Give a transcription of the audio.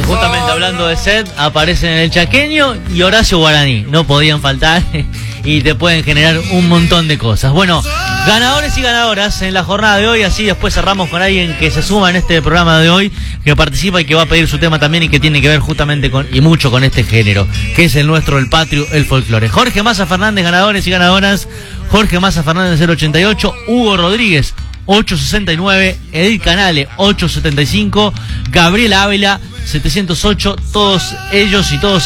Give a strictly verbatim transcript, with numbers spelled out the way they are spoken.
justamente hablando de sed, aparecen en el Chaqueño y Horacio Guaraní. No podían faltar y te pueden generar un montón de cosas. Bueno, ganadores y ganadoras en la jornada de hoy, así después cerramos con alguien que se suma en este programa de hoy, que participa y que va a pedir su tema también y que tiene que ver justamente con y mucho con este género, que es el nuestro, el patrio, el folclore. Jorge Massa Fernández, ganadores y ganadoras. Jorge Massa Fernández, cero ochenta y ocho. Hugo Rodríguez, ocho sesenta y nueve. Edith Canale, ocho setenta y cinco. Gabriela Ávila, setecientos ocho. Todos ellos y todos